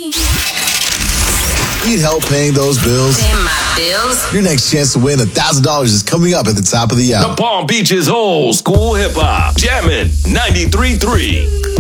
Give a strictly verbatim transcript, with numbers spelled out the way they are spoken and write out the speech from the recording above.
Need help paying those bills? Pay my bills? Your next chance to win one thousand dollars is coming up at the top of the hour. The Palm Beaches old school hip hop. Jammin' ninety-three point three.